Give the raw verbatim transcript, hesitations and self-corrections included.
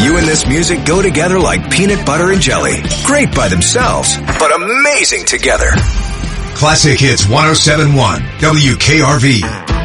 You and this music go together like peanut butter and jelly. Great by themselves, but amazing together. Classic Hits one oh seven point one W K R V.